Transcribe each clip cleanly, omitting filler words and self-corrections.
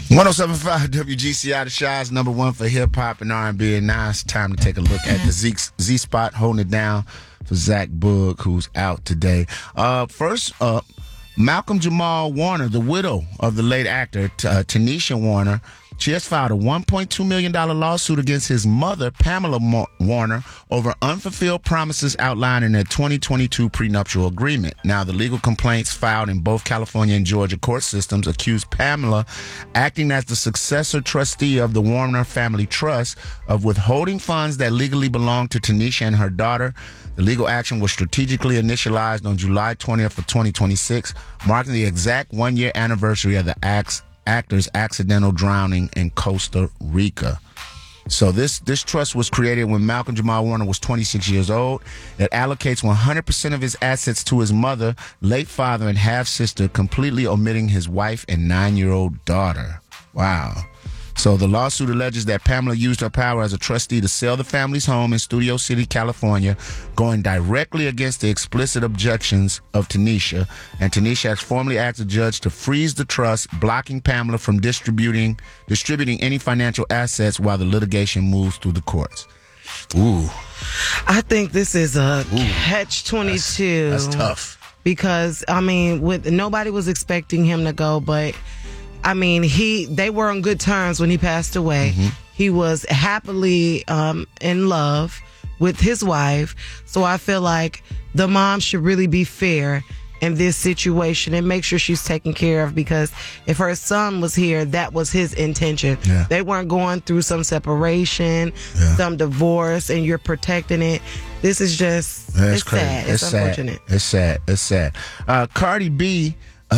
107.5 WGCI, the Shy's number one for hip hop and R&B. And now it's time to take a look at the Z Spot, holding it down for Zach Boog, who's out today. First up, Malcolm Jamal Warner, the widow of the late actor Tanisha Warner. She has filed a $1.2 million lawsuit against his mother, Pamela Warner, over unfulfilled promises outlined in their 2022 prenuptial agreement. Now, the legal complaints filed in both California and Georgia court systems accuse Pamela, acting as the successor trustee of the Warner Family Trust, of withholding funds that legally belong to Tanisha and her daughter. The legal action was strategically initialized on July 20th of 2026, marking the exact one-year anniversary of the actor's accidental drowning in Costa Rica. So this trust was created when Malcolm Jamal Warner was 26 years old. It allocates 100% of his assets to his mother, late father, and half-sister, completely omitting his wife and 9-year-old daughter. Wow. So the lawsuit alleges that Pamela used her power as a trustee to sell the family's home in Studio City, California, going directly against the explicit objections of Tanisha. And Tanisha has formally asked the judge to freeze the trust, blocking Pamela from distributing any financial assets while the litigation moves through the courts. Ooh. I think this is a catch-22. That's tough. Because, I mean, nobody was expecting him to go, but I mean, they were on good terms when he passed away. Mm-hmm. He was happily in love with his wife. So I feel like the mom should really be fair in this situation and make sure she's taken care of, because if her son was here, that was his intention. Yeah. They weren't going through some separation, some divorce, and you're protecting it. This is just, it's crazy. Sad. It's unfortunate. It's sad. Cardi B,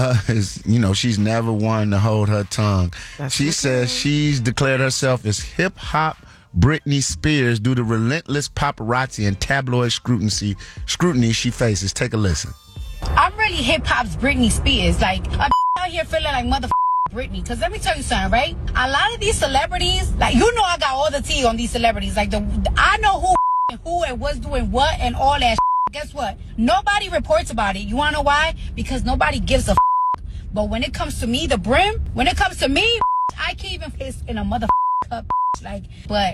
she's never one to hold her tongue. She says she's declared herself as hip-hop Britney Spears due to relentless paparazzi and tabloid scrutiny she faces. Take a listen. I'm really hip-hop's Britney Spears. Like, I'm out here feeling like Britney. Because let me tell you something, right? A lot of these celebrities, like, I got all the tea on these celebrities. Like, I know who and what's doing what and all that. Guess what? Nobody reports about it. You want to know why? Because nobody gives a But when it comes to me, the brim, when it comes to me, I can't even piss in a cup. Like, but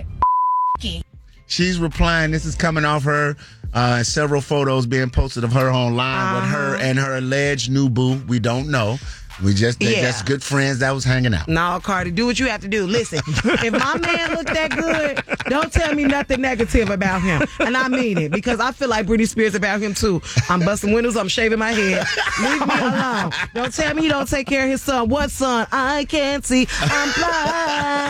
she's replying. This is coming off her several photos being posted of her online with her and her alleged new boo. We don't know. They're just good friends that was hanging out. No, Cardi, do what you have to do. Listen, if my man look that good, don't tell me nothing negative about him. And I mean it, because I feel like Britney Spears about him too. I'm busting windows, I'm shaving my head. Leave me alone. Don't tell me you don't take care of his son. What son? I can't see. I'm blind.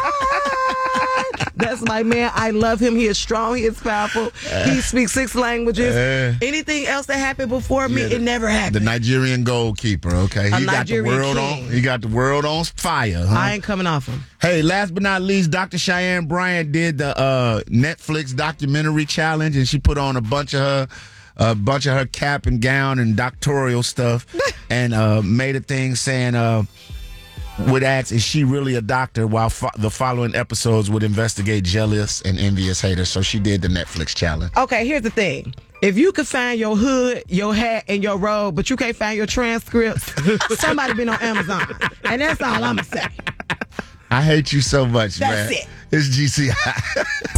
That's my man. I love him. He is strong. He is powerful. He speaks 6 languages. Anything else that happened before me, it never happened. The Nigerian goalkeeper, okay? He got the world on fire. Huh? I ain't coming off him. Hey, last but not least, Dr. Cheyenne Bryant did the Netflix documentary challenge, and she put on a bunch of her cap and gown and doctoral stuff, and made a thing saying would ask, is she really a doctor, while the following episodes would investigate jealous and envious haters. So she did the Netflix challenge. Okay, here's the thing. If you could find your hood, your hat, and your robe, but you can't find your transcripts, somebody been on Amazon. And that's all I'm going to say. I hate you so much, man. That's it. It's GCI.